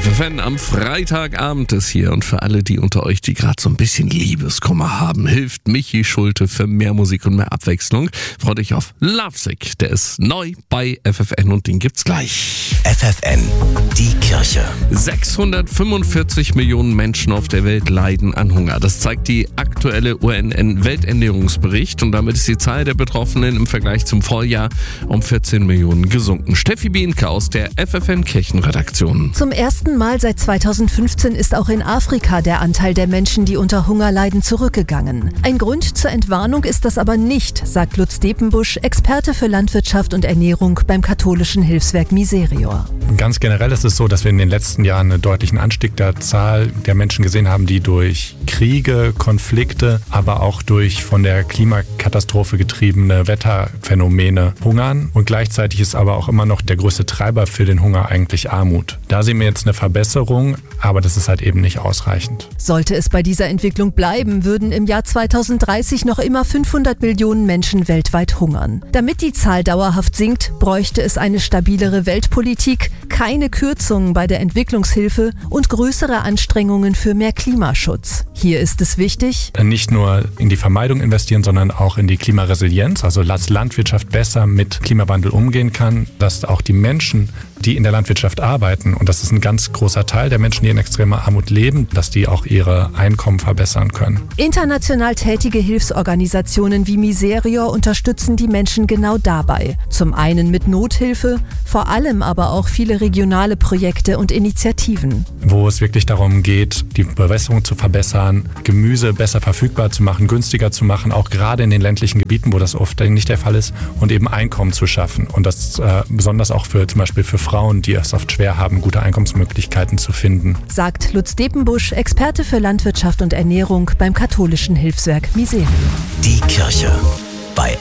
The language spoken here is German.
FFN am Freitagabend ist hier und für alle, die unter euch, die gerade so ein bisschen Liebeskummer haben, hilft Michi Schulte für mehr Musik und mehr Abwechslung. Freut euch auf Lovesick, der ist neu bei FFN und den gibt's gleich. FFN, die Kirche. 645 Millionen Menschen auf der Welt leiden an Hunger. Das zeigt die aktuelle UN-Welternährungsbericht und damit ist die Zahl der Betroffenen im Vergleich zum Vorjahr um 14 Millionen gesunken. Steffi Bienke aus der FFN-Kirchenredaktion. Zum ersten Mal seit 2015 ist auch in Afrika der Anteil der Menschen, die unter Hunger leiden, zurückgegangen. Ein Grund zur Entwarnung ist das aber nicht, sagt Lutz Depenbusch, Experte für Landwirtschaft und Ernährung beim katholischen Hilfswerk Miserior. Ganz generell ist es so, dass wir in den letzten Jahren einen deutlichen Anstieg der Zahl der Menschen gesehen haben, die durch Kriege, Konflikte, aber auch durch von der Klimakatastrophe getriebene Wetterphänomene hungern. Und gleichzeitig ist aber auch immer noch der größte Treiber für den Hunger eigentlich Armut. Da sehen wir jetzt eine Verbesserung, aber das ist halt eben nicht ausreichend. Sollte es bei dieser Entwicklung bleiben, würden im Jahr 2030 noch immer 500 Millionen Menschen weltweit hungern. Damit die Zahl dauerhaft sinkt, bräuchte es eine stabilere Weltpolitik, keine Kürzungen bei der Entwicklungshilfe und größere Anstrengungen für mehr Klimaschutz. Hier ist es wichtig, nicht nur in die Vermeidung investieren, sondern auch in die Klimaresilienz, also dass Landwirtschaft besser mit Klimawandel umgehen kann, dass auch die Menschen, die in der Landwirtschaft arbeiten, und das ist ein ganz großer Teil der Menschen, die in extremer Armut leben, dass die auch ihre Einkommen verbessern können. International tätige Hilfsorganisationen wie Miserior unterstützen die Menschen genau dabei. Zum einen mit Nothilfe, vor allem aber auch viele regionale Projekte und Initiativen. Wo es wirklich darum geht, die Bewässerung zu verbessern, Gemüse besser verfügbar zu machen, günstiger zu machen, auch gerade in den ländlichen Gebieten, wo das oft nicht der Fall ist, und eben Einkommen zu schaffen. Und das besonders auch für zum Beispiel für Frauen, die es oft schwer haben, gute Einkommensmöglichkeiten zu finden. Sagt Lutz Depenbusch, Experte für Landwirtschaft und Ernährung beim katholischen Hilfswerk Miserior. Die Kirche bei